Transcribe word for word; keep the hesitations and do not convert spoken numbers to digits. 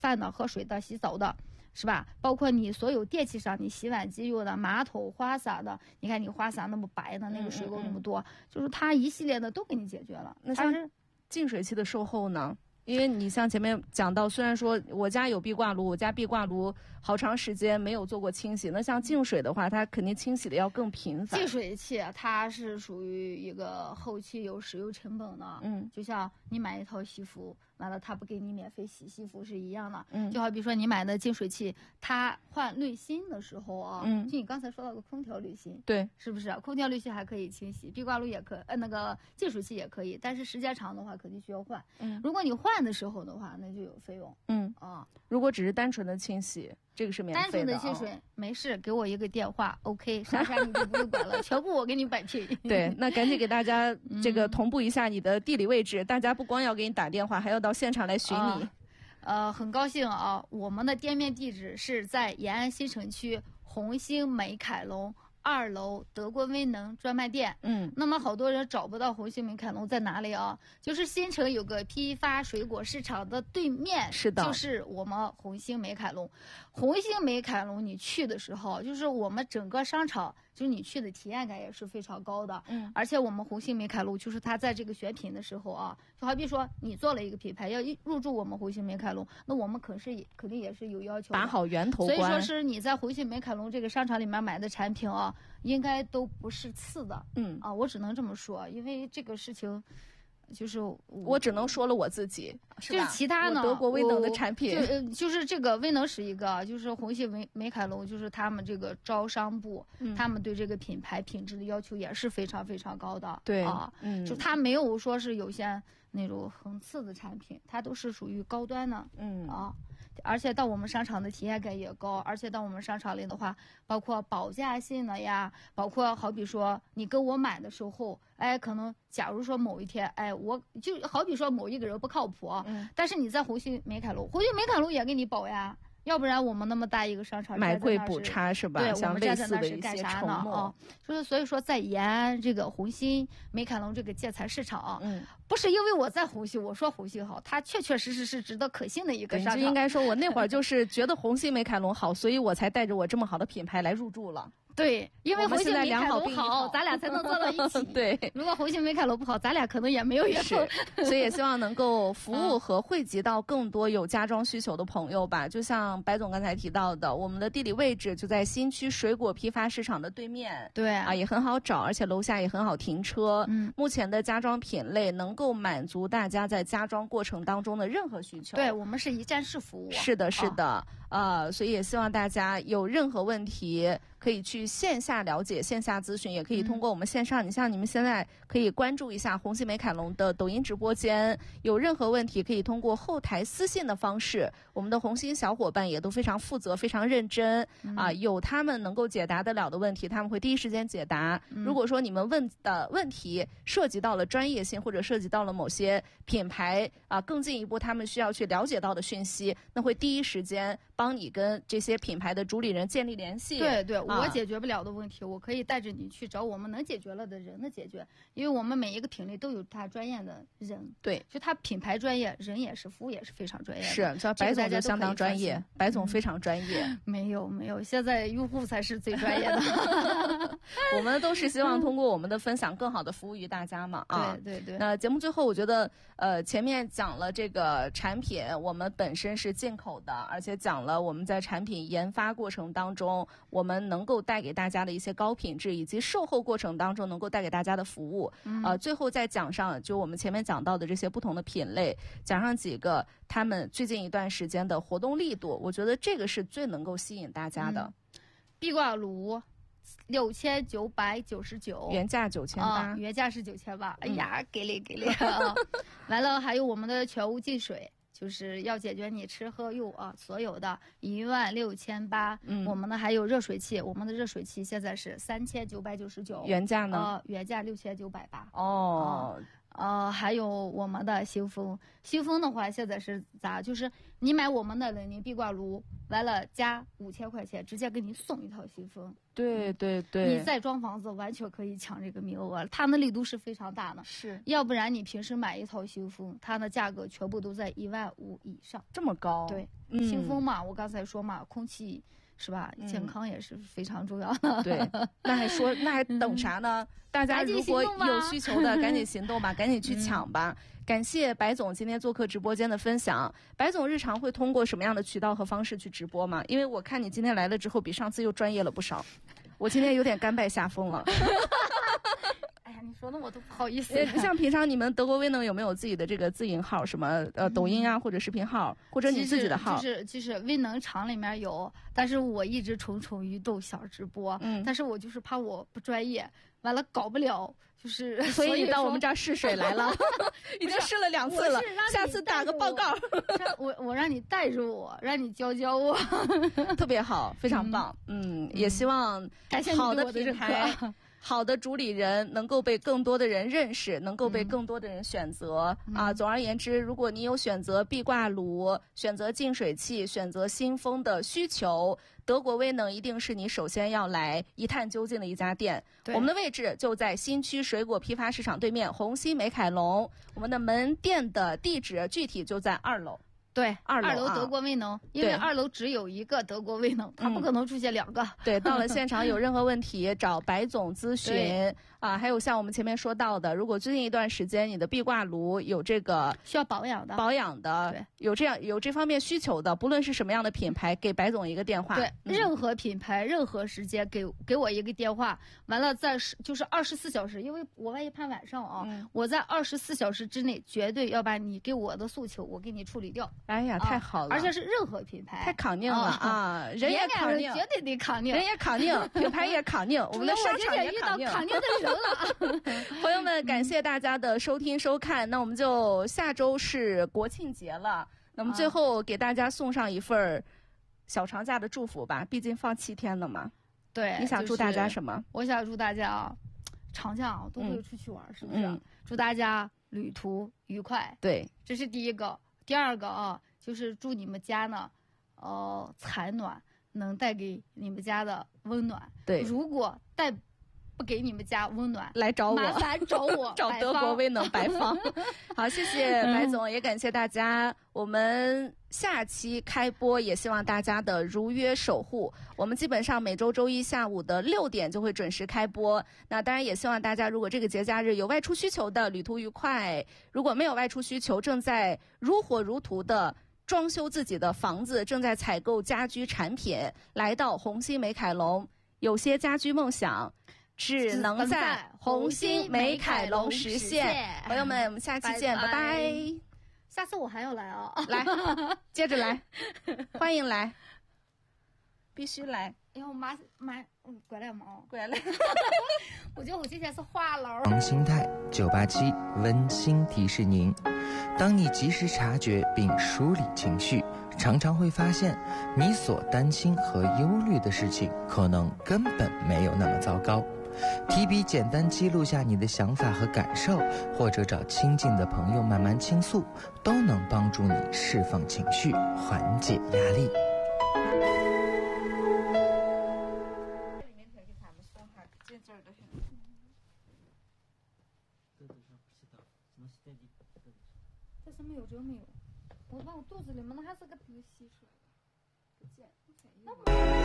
饭的、喝水的、洗澡的，是吧？包括你所有电器上，你洗碗机用的、马桶、花洒的，你看你花洒那么白的，那个水垢那么多，嗯嗯嗯就是它一系列的都给你解决了。 那像净水器的售后呢？因为你像前面讲到，虽然说我家有壁挂炉，我家壁挂炉好长时间没有做过清洗，那像净水的话，它肯定清洗的要更频繁。 净水器它是属于一个后期有使用成本的，嗯，就像你买一套西服，完了他不给你免费洗西服是一样的，嗯，就好比说你买的净水器，它换滤芯的时候啊，嗯，就你刚才说到个空调滤芯， 对， 是不是？空调滤芯还可以清洗，壁挂炉也可以，呃，那个净水器也可以，但是时间长的话肯定需要换，嗯，如果你换的时候的话，那就有费用，嗯啊， 如果只是单纯的清洗，这个是免费的， 单纯的清水、哦、没事，给我一个电话 ，OK， 莎莎你就不用管了，全部我给你摆平。 对，那赶紧给大家这个同步一下你的地理位置，嗯、大家不光要给你打电话，还要到现场来寻你。 呃，呃很高兴啊，我们的店面地址是在延安新城区红星美凯龙二楼德国威能专卖店。嗯，那么好多人找不到红星美凯龙在哪里啊？就是新城有个批发水果市场的对面， 是的， 就是我们红星美凯龙。红星美凯龙你去的时候，就是我们整个商场，就是你去的体验感也是非常高的。嗯，而且我们红星美凯龙就是它在这个选品的时候啊，就好比说你做了一个品牌要入驻我们红星美凯龙，那我们可是肯定也是有要求的， 打好源头关。 所以说是你在红星美凯龙这个商场里面买的产品啊，应该都不是次的。嗯啊，我只能这么说，因为这个事情就是我, 我只能说了我自己，是吧？ 就是其他呢， 德国威能的产品， 就就是这个威能是一个，就是红星美美凯龙，就是他们这个招商部，嗯、他们对这个品牌品质的要求也是非常非常高的。 对啊，嗯，就他没有说是有些那种很次的产品，它都是属于高端的。嗯啊。而且到我们商场的体验感也高，而且到我们商场里的话，包括保价性的呀，包括好比说你跟我买的时候，哎，可能假如说某一天，哎，我就好比说某一个人不靠谱，嗯，但是你在红星美凯龙，红星美凯龙也给你保呀。要不然我们那么大一个商场买贵补差是吧？ 对， 像我们站在那是干啥呢？啊，就是所以说在延安这个红星美凯龙这个建材市场，嗯，不是因为我在红星，我说红星好，它确确实实是值得可信的一个商场。 应该说，我那会儿就是觉得红星美凯龙好，所以我才带着我这么好的品牌来入驻了。 对，因为红星美凯龙好， 好，咱俩才能坐到一起。 对， 如果红星美凯龙不好，咱俩可能也没有缘分。 所以也希望能够服务和惠及到更多有家装需求的朋友吧。就像白总刚才提到的，我们的地理位置就在新区水果批发市场的对面。 对啊，也很好找，而且楼下也很好停车。嗯，目前的家装品类能够满足大家在家装过程当中的任何需求。 对，我们是一站式服务。 是的，是的。啊呃，所以也希望大家有任何问题可以去线下了解、线下咨询，也可以通过我们线上。嗯、你像你们现在可以关注一下红星美凯龙的抖音直播间，有任何问题可以通过后台私信的方式，我们的红星小伙伴也都非常负责、非常认真、嗯、啊，有他们能够解答得了的问题，他们会第一时间解答。嗯、如果说你们问的问题涉及到了专业性，或者涉及到了某些品牌啊更进一步他们需要去了解到的讯息，那会第一时间帮你跟这些品牌的主理人建立联系。 对对，我解决不了的问题，啊、我可以带着你去找我们能解决了的人的解决，因为我们每一个品类都有他专业的人。 对， 就他品牌专业，人也是，服务也是非常专业的。 是，像白总就相当专业，这个、白总非常专业。 嗯、没有没有，现在用户才是最专业的。 我们都是希望通过我们的分享，更好的服务于大家嘛。啊， 对对对。 那节目最后，我觉得呃前面讲了这个产品，我们本身是进口的，而且讲了我们在产品研发过程当中，我们能够带给大家的一些高品质，以及售后过程当中能够带给大家的服务。嗯、呃，最后再讲上，就我们前面讲到的这些不同的品类，讲上几个他们最近一段时间的活动力度，我觉得这个是最能够吸引大家的。 嗯、壁挂炉六千九百九十九， 原价九千八， 原价是九千八。哎呀，给力给力啊！完了，还有我们的全屋净水。就是要解决你吃喝用啊所有的，一万六千八。嗯，我们呢还有热水器，我们的热水器现在是三千九百九十九， 原价呢？ 呃，原价六千九百八。 哦， 呃，还有我们的新风，新风的话现在是咋？就是你买我们的冷凝壁挂炉，完了加五千块钱，直接给你送一套新风。 对对对， 你再装房子完全可以抢这个名额，它的力度是非常大的。 是， 要不然你平时买一套新风，它的价格全部都在一万五以上， 这么高？ 对， 嗯、 新风嘛，我刚才说嘛，空气。是吧？健康也是非常重要的。 嗯、对，那还说那还等啥呢？大家如果有需求的，赶紧行动吧，赶紧去抢吧。嗯、感谢白总今天做客直播间的分享。白总日常会通过什么样的渠道和方式去直播吗？因为我看你今天来了之后，比上次又专业了不少。我今天有点甘拜下风了。 哎呀，你说的我都不好意思。 像平常你们德国威能有没有自己的这个自营号，什么呃抖音啊，或者视频号，或者你自己的号？ 就是就是威能厂里面有，但是我一直蠢蠢欲动想直播，嗯，但是我就是怕我不专业，完了搞不了，就是所以你到我们这儿试水来了，已经试了两次了，下次打个报告。 我我让你带着我，让你教教我， 特别好，非常棒，嗯，嗯也希望好的品牌。好的主理人能够被更多的人认识，能够被更多的人选择、嗯、啊。总而言之，如果你有选择壁挂炉、选择净水器、选择新风的需求，德国威能一定是你首先要来一探究竟的一家店。我们的位置就在新区水果批发市场对面红星美凯龙，我们的门店的地址具体就在二楼。 对， 二楼、啊、 二楼德国威能，因为二楼只有一个德国威能，它不可能出现两个。 对，到了现场有任何问题找白总咨询啊。还有像我们前面说到的，如果最近一段时间你的壁挂炉有这个需要保养的， 保养的，对，有这样有这方面需求的，不论是什么样的品牌，给白总一个电话。 对，嗯、任何品牌、任何时间给给我一个电话，完了在就是二十四小时，因为我万一盼晚上啊，嗯、我在二十四小时之内绝对要把你给我的诉求，我给你处理掉。 哎呀，太好了！ 而且是任何品牌， 太扛硬了啊！啊人也扛硬， 绝对得扛硬， 人也扛硬，品牌也扛硬，我们的商场也扛硬。 遇到扛硬的人了。 朋友们，感谢大家的收听收看，那我们就下周是国庆节了，那么最后给大家送上一份小长假的祝福吧，毕竟放七天了嘛。 对， 你想祝大家什么？ 就是、我想祝大家啊，长假啊都会出去玩，嗯、是不是？嗯、祝大家旅途愉快。 对， 这是第一个。第二个啊。就是祝你们家呢，呃，采暖能带给你们家的温暖。 对， 如果带不给你们家温暖， 来找我， 麻烦找我， 找德国威能白方。好，谢谢白总，也感谢大家。我们下期开播，也希望大家的如约守护。我们基本上每周周一下午的六点就会准时开播。那当然也希望大家，如果这个节假日有外出需求的，旅途愉快；如果没有外出需求，正在如火如荼的装修自己的房子，正在采购家居产品，来到红星美凯龙，有些家居梦想只能在红星美凯龙实现。朋友们，我们下期见，拜拜。拜拜下次我还要来啊！ 来，接着来，欢迎来，必须来。 哎呦妈妈，嗯，过来嘛， 过来。 我觉得我今天是话痨。 王心态九八七温馨提示您：当你及时察觉并梳理情绪，常常会发现你所担心和忧虑的事情可能根本没有那么糟糕。提笔简单记录下你的想法和感受，或者找亲近的朋友慢慢倾诉，都能帮助你释放情绪，缓解压力。 这什么有这没有？我把我肚子里面那还是个东西出来。不见，不见。